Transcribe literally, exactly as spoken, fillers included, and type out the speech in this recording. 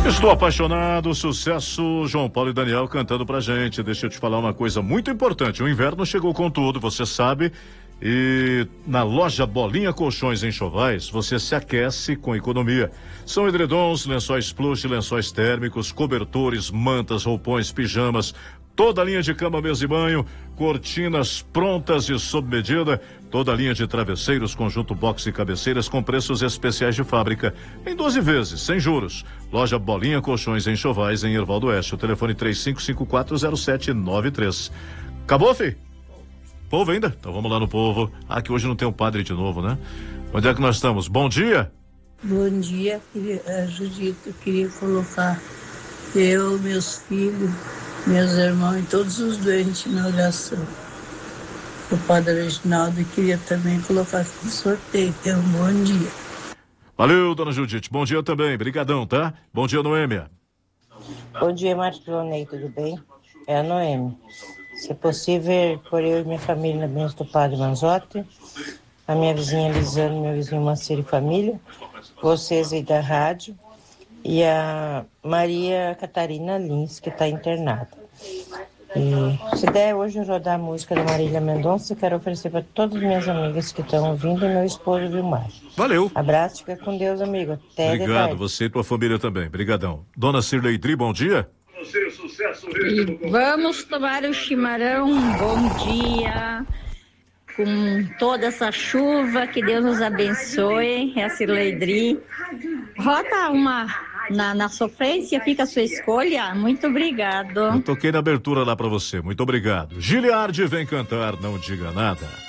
Estou apaixonado, sucesso, João Paulo e Daniel cantando pra gente. Deixa eu te falar uma coisa muito importante, o inverno chegou com tudo, você sabe, e na loja Bolinha Colchões em Enxovais, você se aquece com economia. São edredons, lençóis plush, lençóis térmicos, cobertores, mantas, roupões, pijamas, toda a linha de cama, mesa e banho, cortinas prontas e sob medida, toda a linha de travesseiros, conjunto box e cabeceiras com preços especiais de fábrica, em doze vezes, sem juros. Loja Bolinha Colchões em Enxovais, em Ervaldo Oeste. O telefone três cinco cinco quatro zero sete nove três. Acabou, fi? Povo ainda? Então vamos lá no povo. Ah, que hoje não tem um padre de novo, né? Onde é que nós estamos? Bom dia. Bom dia, queria, uh, Judito, eu queria colocar eu, meus filhos, meus irmãos e todos os doentes na oração. O Padre Reginaldo queria também colocar aqui no sorteio. Então, bom dia. Valeu, dona Judite. Bom dia também. Brigadão, tá? Bom dia, Noêmia. Bom dia, Martilonei, tudo bem? É a Noêmia. Se é possível, por eu e minha família na bênção do Padre Manzotti, a minha vizinha Lisane, meu vizinho Maceiro e família, vocês aí da rádio, e a Maria Catarina Lins, que está internada. E se der hoje rodar a música da Marília Mendonça, eu quero oferecer para todas as minhas amigas que estão ouvindo e meu esposo Vilmar. Valeu. Abraço, fica com Deus, amigo. Até Obrigado, você e tua família também. Brigadão. Dona Cirlei Dri, bom dia. E vamos tomar o chimarrão, bom dia, com toda essa chuva, que Deus nos abençoe, é a Cirlei Dri. Rota uma na, na sofrência, fica a sua escolha, muito obrigado. Eu toquei na abertura lá pra você, muito obrigado. Giliardi vem cantar, não diga nada.